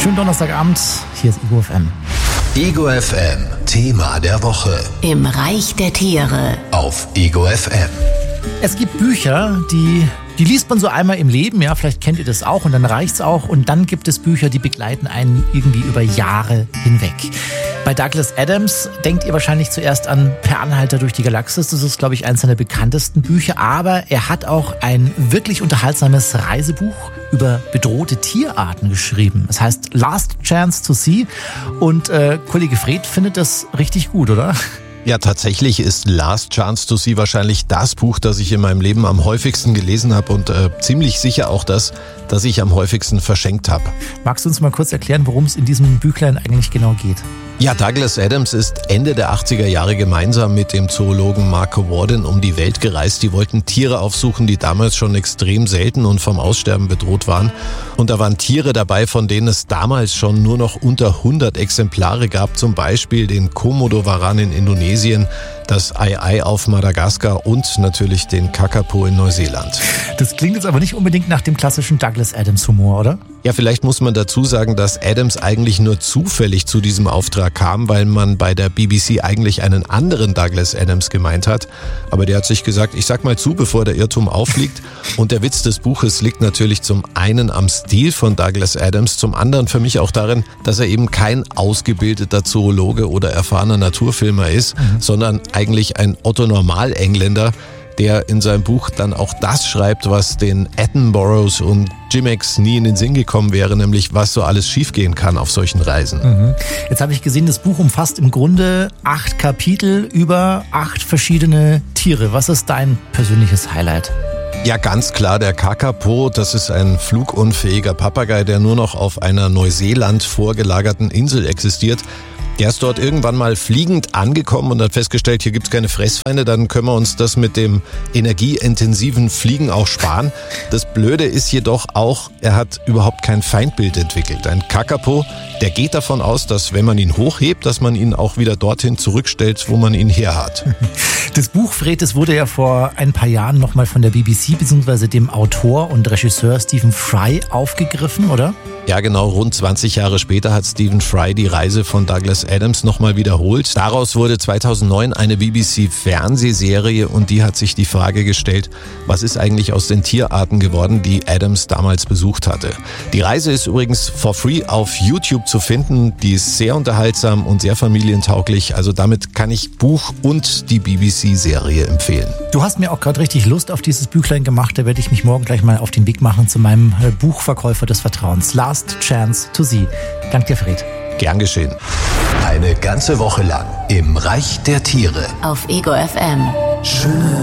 Schönen Donnerstagabend, hier ist Ego FM. Ego FM, Thema der Woche. Im Reich der Tiere. Auf Ego FM. Es gibt Bücher, die liest man so einmal im Leben, ja, vielleicht kennt ihr das auch und dann reicht's auch. Und dann gibt es Bücher, die begleiten einen irgendwie über Jahre hinweg. Bei Douglas Adams denkt ihr wahrscheinlich zuerst an Per Anhalter durch die Galaxis. Das ist, glaube ich, eines seiner bekanntesten Bücher. Aber er hat auch ein wirklich unterhaltsames Reisebuch über bedrohte Tierarten geschrieben. Es heißt Last Chance to See. Und Kollege Fred findet das richtig gut, oder? Ja, tatsächlich ist Last Chance to See wahrscheinlich das Buch, das ich in meinem Leben am häufigsten gelesen habe und ziemlich sicher auch das ich am häufigsten verschenkt habe. Magst du uns mal kurz erklären, worum es in diesem Büchlein eigentlich genau geht? Ja, Douglas Adams ist Ende der 80er Jahre gemeinsam mit dem Zoologen Marco Warden um die Welt gereist. Die wollten Tiere aufsuchen, die damals schon extrem selten und vom Aussterben bedroht waren. Und da waren Tiere dabei, von denen es damals schon nur noch unter 100 Exemplare gab. Zum Beispiel den Komodo-Varan in Indonesien, das Ai-Ai auf Madagaskar und natürlich den Kakapo in Neuseeland. Das klingt jetzt aber nicht unbedingt nach dem klassischen Douglas Adams Humor, oder? Ja, vielleicht muss man dazu sagen, dass Adams eigentlich nur zufällig zu diesem Auftrag kam, weil man bei der BBC eigentlich einen anderen Douglas Adams gemeint hat. Aber der hat sich gesagt, ich sag mal zu, bevor der Irrtum aufliegt. Und der Witz des Buches liegt natürlich zum einen am Stil von Douglas Adams, zum anderen für mich auch darin, dass er eben kein ausgebildeter Zoologe oder erfahrener Naturfilmer ist, sondern eigentlich ein Otto-Normal-Engländer, der in seinem Buch dann auch das schreibt, was den Attenboroughs und Jimmex nie in den Sinn gekommen wäre, nämlich was so alles schiefgehen kann auf solchen Reisen. Jetzt habe ich gesehen, das Buch umfasst im Grunde 8 Kapitel über 8 verschiedene Tiere. Was ist dein persönliches Highlight? Ja, ganz klar, der Kakapo, das ist ein flugunfähiger Papagei, der nur noch auf einer Neuseeland vorgelagerten Insel existiert. Der ist dort irgendwann mal fliegend angekommen und hat festgestellt, hier gibt's keine Fressfeinde, dann können wir uns das mit dem energieintensiven Fliegen auch sparen. Das Blöde ist jedoch auch, er hat überhaupt kein Feindbild entwickelt. Ein Kakapo, der geht davon aus, dass wenn man ihn hochhebt, dass man ihn auch wieder dorthin zurückstellt, wo man ihn her hat. Das Buch, Fred, das wurde ja vor ein paar Jahren nochmal von der BBC bzw. dem Autor und Regisseur Stephen Fry aufgegriffen, oder? Ja, genau, rund 20 Jahre später hat Stephen Fry die Reise von Douglas Adams nochmal wiederholt. Daraus wurde 2009 eine BBC-Fernsehserie und die hat sich die Frage gestellt, was ist eigentlich aus den Tierarten geworden, die Adams damals besucht hatte. Die Reise ist übrigens for free auf YouTube zu finden. Die ist sehr unterhaltsam und sehr familientauglich. Also damit kann ich Buch und die BBC-Serie empfehlen. Du hast mir auch gerade richtig Lust auf dieses Büchlein gemacht. Da werde ich mich morgen gleich mal auf den Weg machen zu meinem Buchverkäufer des Vertrauens. Last Chance to See. Danke dir, Fred. Gern geschehen. Eine ganze Woche lang im Reich der Tiere. Auf Ego FM. Schöne